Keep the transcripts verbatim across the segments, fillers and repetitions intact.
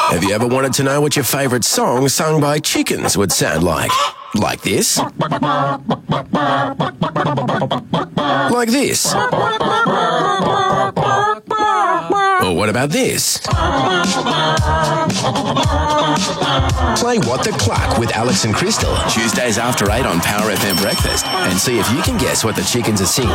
Have you ever wanted to know what your favourite song sung by chickens would sound like? Like this? Like this? Or what about this? Play What the Cluck with Alex and Crystal, Tuesdays after eight on Power F M Breakfast, and see if you can guess what the chickens are singing.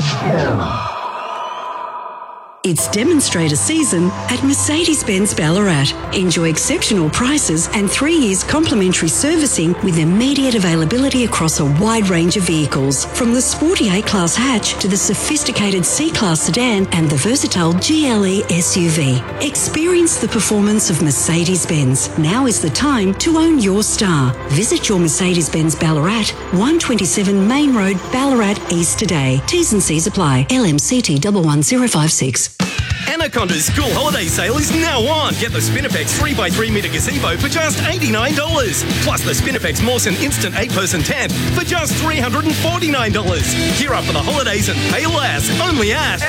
It's demonstrator season at Mercedes-Benz Ballarat. Enjoy exceptional prices and three years complimentary servicing with immediate availability across a wide range of vehicles, from the sporty A-Class hatch to the sophisticated C-Class sedan and the versatile G L E S U V. Experience the performance of Mercedes-Benz. Now is the time to own your star. Visit your Mercedes-Benz Ballarat, one twenty-seven Main Road, Ballarat East today. T's and C's apply. L M C T one one zero five six. Anaconda's school holiday sale is now on. Get the Spinifex three by three metre gazebo for just eighty-nine dollars. Plus the Spinifex Mawson Instant eight person tent for just three hundred forty-nine dollars. Gear up for the holidays and pay less. Only at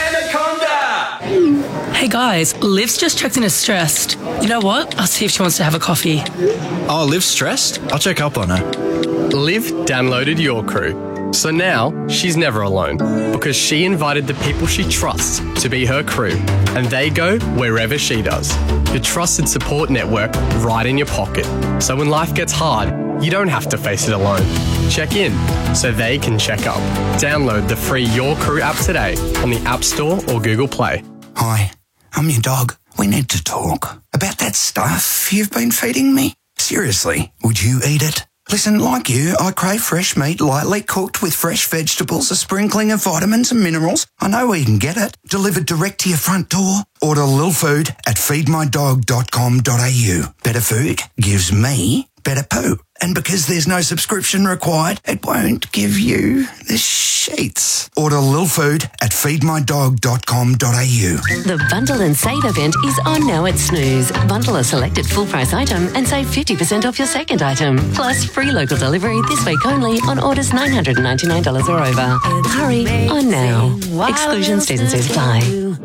Anaconda. Hey guys, Liv's just checked in as stressed. You know what? I'll see if she wants to have a coffee. Oh, Liv's stressed? I'll check up on her. Liv downloaded Your Crew. So now she's never alone because she invited the people she trusts to be her crew, and they go wherever she does. Your trusted support network right in your pocket. So when life gets hard, you don't have to face it alone. Check in so they can check up. Download the free Your Crew app today on the App Store or Google Play. Hi, I'm your dog. We need to talk about that stuff you've been feeding me. Seriously, would you eat it? Listen, like you, I crave fresh meat lightly cooked with fresh vegetables, a sprinkling of vitamins and minerals. I know where you can get it. Delivered direct to your front door. Order Lil Food at feed my dog dot com dot a u. Better food gives me better poo. And because there's no subscription required, it won't give you the sheets. Order Lil Food at feed my dog dot com dot a u. The Bundle and Save event is on now at Snooze. Bundle a selected full price item and save fifty percent off your second item. Plus free local delivery this week only on orders nine hundred ninety-nine dollars or over. Hurry on now. Exclusions, T's and C's apply.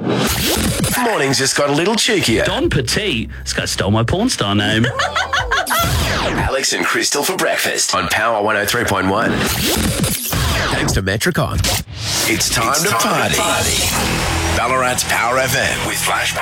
Mornings just got a little cheekier. Don Petit. This guy stole my porn star name. Alex and Crystal for breakfast on Power one oh three point one. Thanks to Metricon. It's time, it's to, time party. to party. Ballarat's Power F M with Flashback.